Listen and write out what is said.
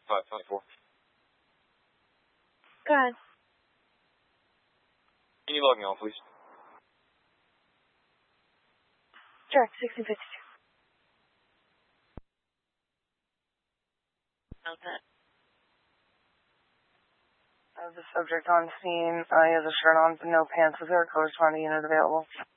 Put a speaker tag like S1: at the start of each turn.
S1: 524.
S2: Go ahead.
S1: Can you log me on, please?
S2: Direct 1652. Okay.
S3: The subject on scene, he has a shirt on but no pants. Is there a corresponding unit available?